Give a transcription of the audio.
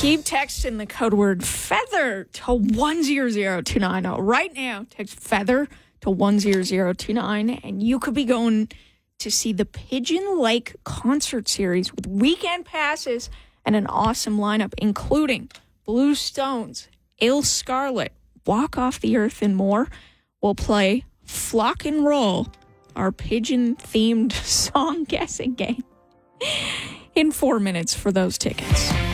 Keep texting the code word feather to 100290. Right now, text feather to 10029, and you could be going to see the Pigeon Lake concert series with weekend passes and an awesome lineup, including Blue Stones, Il Scarlet, Walk Off the Earth, and more. We'll play Flock and Roll, our pigeon-themed song guessing game, in 4 minutes for those tickets.